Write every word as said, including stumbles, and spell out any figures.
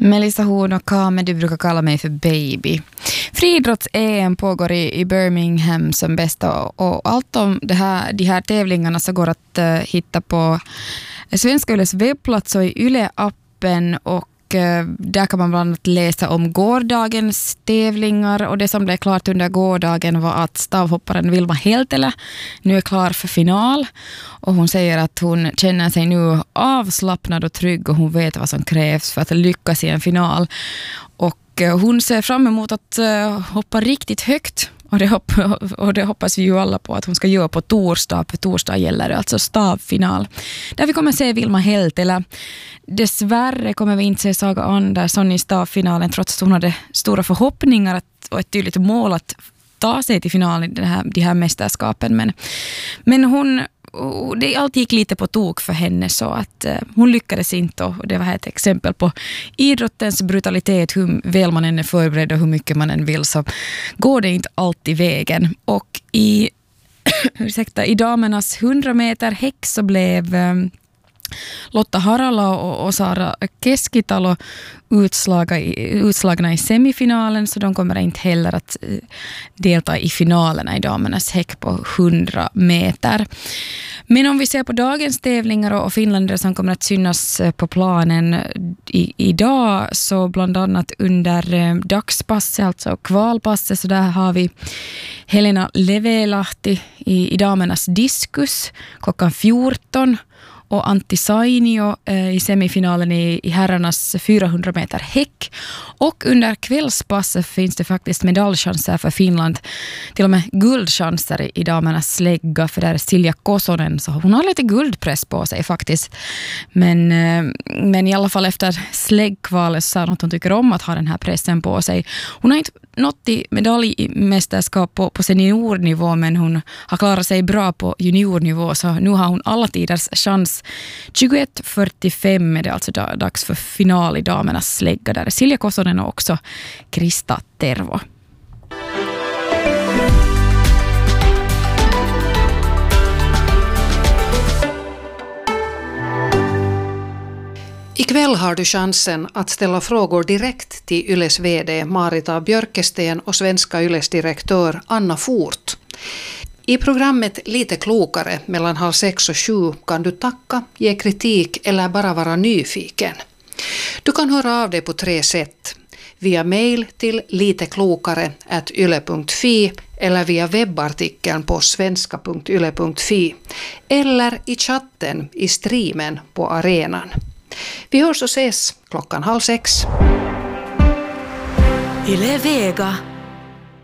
Melissa Horn och Kame, du brukar kalla mig för baby. Friidrotts-E M pågår i, i Birmingham som bäst och, och allt om det här, de här tävlingarna så går att uh, hitta på Svenska Yles webbplats och i Yle-appen och där kan man bland annat läsa om gårdagens tävlingar och det som blev klart under gårdagen var att stavhopparen Vilma Heltelä nu är klar för final och hon säger att hon känner sig nu avslappnad och trygg och hon vet vad som krävs för att lyckas i en final och hon ser fram emot att hoppa riktigt högt. Och det, hopp, och det hoppas vi ju alla på att hon ska göra på torsdag. På torsdag gäller det alltså stavfinal. Där vi kommer se Vilma Heltelä. Dessvärre kommer vi inte se Saga Andersson i stavfinalen trots att hon hade stora förhoppningar att, och ett tydligt mål att ta sig till finalen i det här, de här mästerskapen. Men, men hon... Och det alltid gick lite på tok för henne så att uh, hon lyckades inte och det var ett exempel på idrottens brutalitet, hur väl man än är förberedd och hur mycket man än vill så går det inte alltid vägen. Och i, ursäkta, i damernas hundra meter häck så blev um, Lotta Harala och, och Sara Keskitalo utslaga i, utslagna i semifinalen så de kommer inte heller att uh, delta i finalerna i damernas häck på hundra meter. Men om vi ser på dagens tävlingar och finländare som kommer att synas på planen i, idag så bland annat under eh, dagspasset, alltså kvalpasset, så där har vi Helena Levelahti i, i damernas diskus klockan fjorton och Antti Sainio eh, i semifinalen i, i herrarnas fyrahundra meter häck. Och under kvällspasset finns det faktiskt medaljchanser för Finland. Till och med guldchanser i, i damernas slägga för där är Silja Kosonen. Så hon har lite guldpress på sig faktiskt. Men, eh, men i alla fall efter släggkvalet så sa hon att hon tycker om att ha den här pressen på sig. Hon har inte nått i medaljmästerskap på, på seniornivå men hon har klarat sig bra på juniornivå så nu har hon alla tiders chans. tjugoett fyrtiofem är det alltså dags för final i damernas slägga där är Silja Kosonen och också Krista Tervo. Ikväll har du chansen att ställa frågor direkt till Yles vd Marita Björkesten och Svenska Yles direktör Anna Fort. I programmet Lite klokare mellan halv sex och sju kan du tacka, ge kritik eller bara vara nyfiken. Du kan höra av dig på tre sätt. Via mail till liteklokare at yle punkt fi eller via webbartikeln på svenska punkt yle punkt fi eller i chatten i streamen på arenan. Vi hörs och ses klockan halv sex. Yle Vega.